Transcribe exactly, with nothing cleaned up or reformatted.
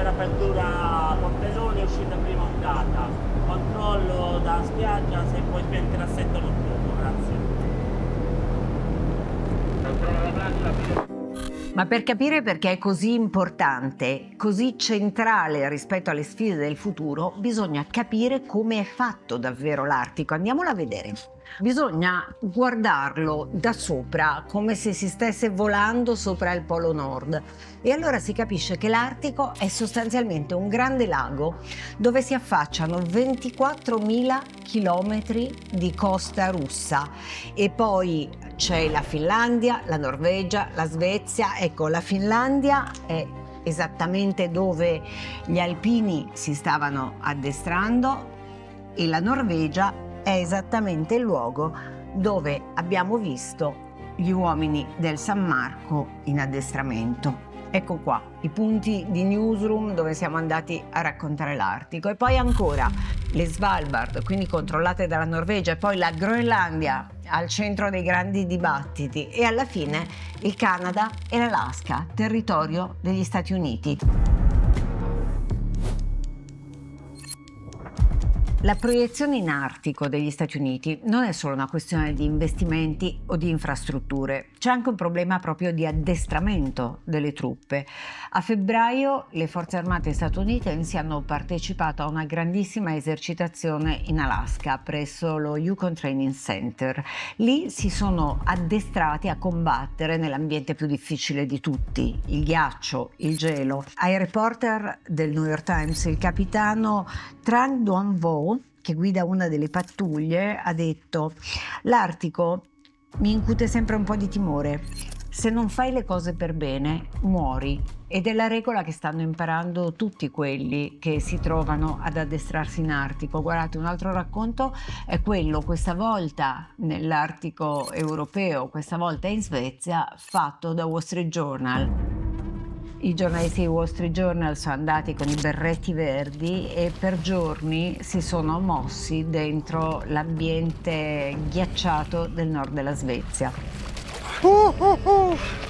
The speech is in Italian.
per apertura portelloni, uscita prima ondata, controllo da spiaggia se puoi spenti l'assetto notturno, grazie. Controllo la plancia. Ma per capire perché è così importante, così centrale rispetto alle sfide del futuro, bisogna capire come è fatto davvero l'Artico. Andiamolo a vedere. Bisogna guardarlo da sopra, come se si stesse volando sopra il Polo Nord. E allora si capisce che l'Artico è sostanzialmente un grande lago dove si affacciano ventiquattromila chilometri di costa russa. E poi c'è la Finlandia, la Norvegia, la Svezia. Ecco, la Finlandia è esattamente dove gli alpini si stavano addestrando e la Norvegia è esattamente il luogo dove abbiamo visto gli uomini del San Marco in addestramento. Ecco qua, i punti di newsroom dove siamo andati a raccontare l'Artico. E poi ancora le Svalbard, quindi controllate dalla Norvegia, e poi la Groenlandia al centro dei grandi dibattiti, e alla fine il Canada e l'Alaska, territorio degli Stati Uniti. La proiezione in Artico degli Stati Uniti non è solo una questione di investimenti o di infrastrutture, c'è anche un problema proprio di addestramento delle truppe. A febbraio le forze armate statunitensi hanno partecipato a una grandissima esercitazione in Alaska presso lo Yukon Training Center. Lì si sono addestrati a combattere nell'ambiente più difficile di tutti, il ghiaccio, il gelo. Ai reporter del New York Times il capitano Trang Duan Vo, che guida una delle pattuglie, ha detto: l'Artico mi incute sempre un po' di timore. Se non fai le cose per bene, muori. Ed è la regola che stanno imparando tutti quelli che si trovano ad addestrarsi in Artico. Guardate, un altro racconto è quello, questa volta nell'Artico europeo, questa volta in Svezia, fatto da Wall Street Journal. I giornalisti di Wall Street Journal sono andati con i berretti verdi e per giorni si sono mossi dentro l'ambiente ghiacciato del nord della Svezia. Uh, uh, uh.